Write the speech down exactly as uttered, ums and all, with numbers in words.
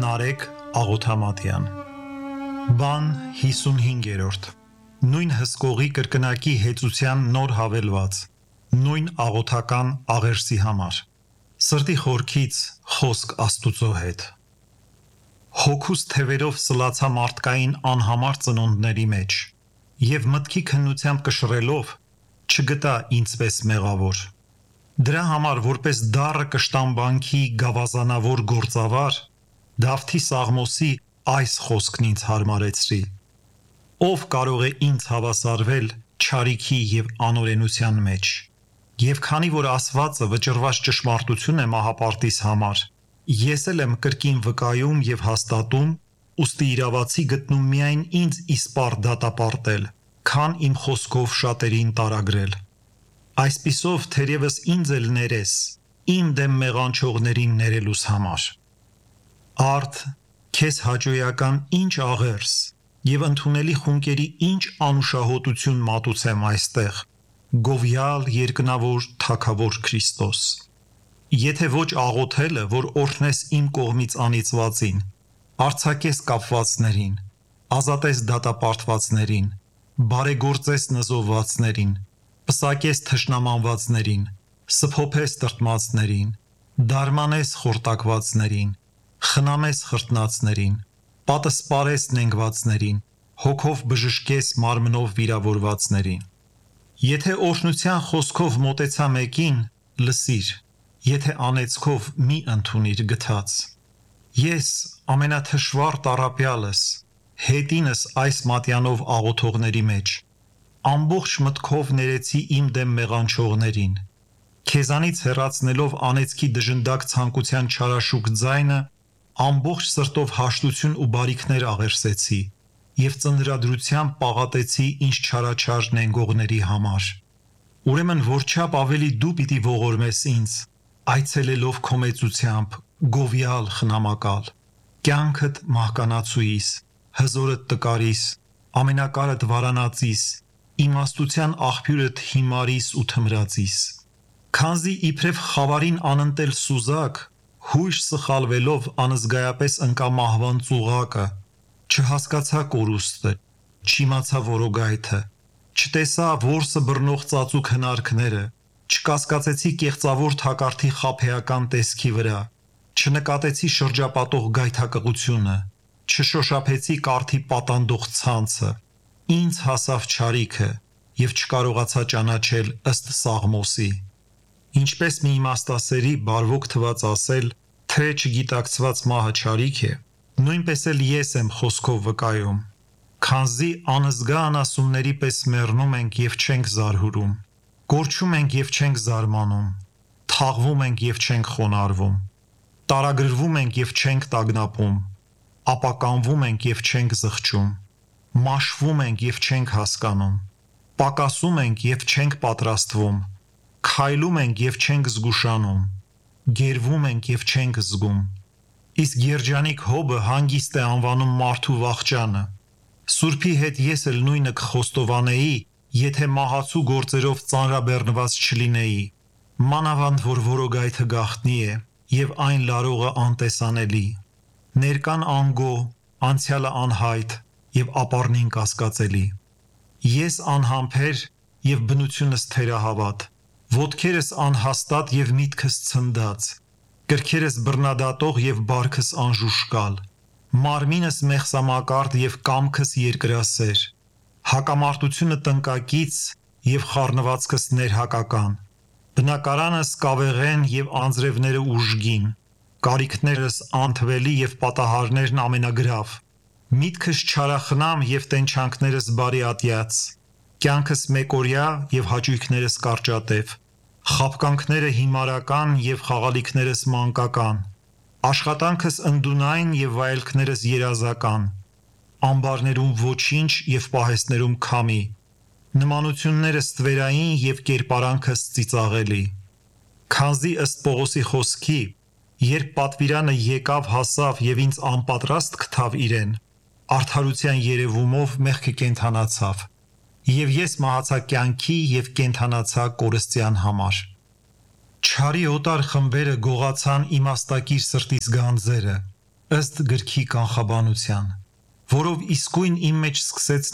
Նարեկ Աղոթամատյան Բան հիսունհինգերորդ Նույն հսկողի կրկնակի հեծության նոր հավելված Նույն աղոթական աղերսի համար Սրտի խորքից խոսք Աստուծո հետ Հոգուս թևերով սլացա մարդկային անհամար ծնունդների մեջ և մտքի քննությամբ կշռելով չգտա ինձպես մեղավոր Դրա համար որպես դառը կշտամբանքի գավազանավոր գործավար Դավթի Սաղմոսի այս խոսքն ինձ հարմարեցրի Ով կարող է ինձ հավասարվել չարիքի և անօրենության մեջ Եվ քանի որ ասվածը վճռված ճշմարտություն է մահապարտիս համար Ես էլ եմ կրկին վկայում և հաստատում Ուստի իրավացի գտնում միայն ինձ իսպառ դատապարտել Քան իմ խոսքով շատերին տարագրել Այսպիսով թերևս ինձ էլ ներես Իմ դեմ մեղանչողներին ներելուս համար Արդ, քեզ հաճոյական ինչ աղերս և ընդունելի խունկերի ինչ անուշահոտություն մատուցեմ այստեղ Գովյալ երկնավոր թագավոր Քրիստոս Եթե ոչ աղոթելը, որ օրհնես իմ կողմից անիծվածին Արձակես կապվածներին, ազատես դատապարտվածներին Բարեգործես նզովվածներին, պսակես թշնամանվածներին Սփոփես տրտմածներին, դարմանես խորտակվածներին Խնամես խրտնածներին, պատսպարես նենգվածներին, հոգով բժշկես մարմնով վիրավորվածներին Եթե օրհնության խոսքով մոտեցա մեկին, լսիր, եթե անեծքով մի ընդունիր գթած Ես ամենաթշվառ տառապյալս, հետինս այս մատյանով աղոթողների մեջ Ամբողջ մտքով ներեցի իմ դեմ մեղանչողներին Քեզանից հեռացնելով անեծքի դժնդակ ցանկության չարաշուկ ձայնը Ամբողջ սրտով հաշտություն ու բարիքներ աղերսեցի և ծննդրադրությամբ պաղատեցի ինչ չարաչար նենգողների համար Ուրեմն որչափ ավելի դու պիտի ողորմես ինձ այցելելով քո մեծությամբ գովյալ խնամակալ կյանքդ մահկանացուիս հզորդ տկարիս ամենակարդ վարանածիս իմաստության աղբյուրդ հիմարիս ու թմրածիս Քանզի իբրև խավարին անընտել սուզակ Հույժ սխալվելով անզգայապես ընկա մահվան ծուղակը Չհասկացա կորուստը, չիմացա որոգայթը Չտեսա որսը բռնող ծածուկ հնարքները Չկասկածեցի կեղծավոր թակարդի խաբեական տեսքի վրա Չնկատեցի շրջապատող գայթակղությունը Չշոշափեցի կարդի պատանդող ցանցը Ինձ հասավ չարիքը և չկարողացա ճանաչել ըստ Սաղմոսի Ինչպես մի իմաստասերի բարվոք թված ասել, թե չգիտակցված մահը չարիք է, նույնպես էլ ես եմ խոսքով վկայում, քանզի անզգա անասունների պես մեռնում ենք և չենք զարհուրում, կորչում ենք և չենք զարմանում, թաղվում ենք և չենք խոնարհվում, տարագրվում ենք և չենք տագնապում, ապականվում ենք և չենք զղջում, մաշվում ենք և չենք հասկանում, պակասում ենք և չենք պատրաստվում, Քայլում ենք և չենք զգուշանում, գերվում ենք և չենք զգում, իսկ երջանիկ Հոբը հանգիստ է անվանում մարդու վախճանը, Սուրբի հետ ես էլ նույնը կխոստովանեի, եթե մահացու գործերով ծանրաբեռնված չլինեի, մանավանդ որ որոգայթը գաղտնի է և այն լարողը անտեսանելի, ներկան անգոհ, անցյալը անհայտ և ապառնին կասկածելի, ես անհամբեր և բնությունս թերահավատ, Ոտքերս անհաստատ և միտքս ցնդած, կրքերս բռնադատող և բարքս անժուշկալ, մարմինս մեղսամակարդ և կամքս երկրասեր, հակամարտությունը տնկակից և խառնվածքս ներհակական, բնակարանս կավեղեն և անձրևները ուժգին, կարիքներս անթվելի և պատահարներն ամենագրավ, միտքս չարախնամ և տենչանքներս բարիատյաց, կյանքս մեկօրյա և հաճույքներս կարճատև, խաբկանքները հիմարական և խաղալիքներս մանկական, աշխատանքս ընդունայն և վայելքներս երազական, ամբարներում ոչինչ և պահեստներում քամի, նմանություններս ստվերային և կերպարանքս ծիծաղելի, քանզի ըստ Պողոսի խոսքի, երբ պատվիրանը եկավ հասավ և ինձ անպատրաստ գտավ իրեն, արդարության երևումով մեղքը կենդանացավ, և ես մահացա կյանքի և կենդանացա կորստյան համար։ Չարի օտար խմբերը գողացան իմաստակիր սրտիս գանձերը, ըստ գրքի կանխաբանության, որով իսկույն իմ մեջ սկսեց